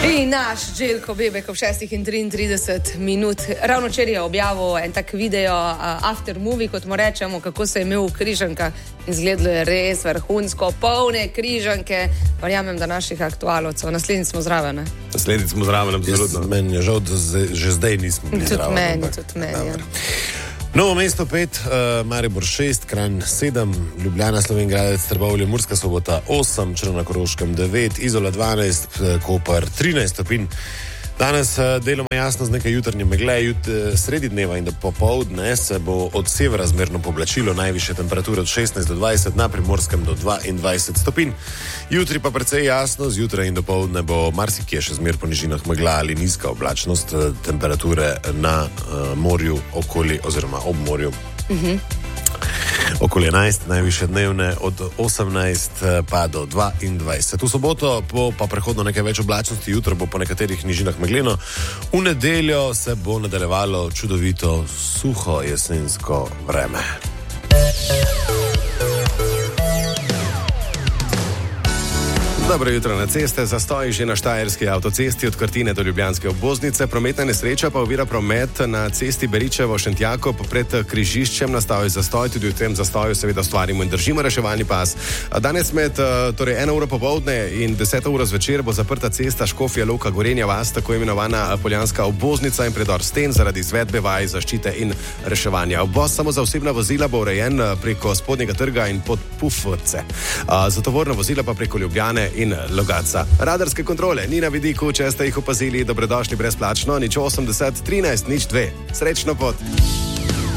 In naš Željko Bebek ob 6:33 ravno včeraj je objavil en tak video, after movie, kot mu rečemo, kako se je imel v Križankah in izgledalo je res vrhunsko, polne Križanke. Verjamem, da naših aktualovcev. Naslednjič smo zraven, ne? Naslednjič smo zraven, absolutno. Meni je žal, da že zdaj nismo bili zraven. Tudi meni, ja. Novo mesto 5, Maribor 6, Kranj 7, Ljubljana, Slovenj Gradec, Trbovlje, Murska Sobota 8, Črna na Koroškem 9, Izola 12, Koper 13 stopinj. Danes deloma jasno z nekaj jutrnje megle, sredi dneva in do popoldne se bo od severa zmerno poblačilo, najvišje temperature od 16 do 20, na Primorskem do 22 stopinj. Jutri pa precej jasno, zjutraj in do popoldne bo marsikje še zmer po nižinah megla ali nizka oblačnost, temperature na morju okoli oziroma ob morju. Okoli 11, najviše dnevne od 18 pa do 22. V soboto bo pa prehodno nekaj več oblačnosti, jutro bo po nekaterih nižinah megleno. V nedeljo se bo nadaljevalo čudovito suho jesensko vreme. Dobro jutro na ceste, zastoj že na štajerski avtocesti od Krtine do ljubljanske obvoznice, prometna nesreča pa ovira promet na cesti Beričevo-Šentjakov pred križiščem, nastal je zastoj, tudi v tem zastoju seveda stvarimo in držimo reševalni pas. Danes med 1 uro popoldne in 10 uro zvečer bo zaprta cesta Škofja Loka Gorenja vas, tako imenovana poljanska obvoznica in predor sten zaradi izvedbe vaj zaščite in reševanja. Obvoz samo za osebna vozila bo urejen preko spodnjega trga in pod Pufovce. Za tovorna vozila pa preko Ljubljane in Logatca. Radarske kontrole ni na vidiku, če ste jih opazili, dobrodošli brezplačno, 080 13 02. Srečno pot!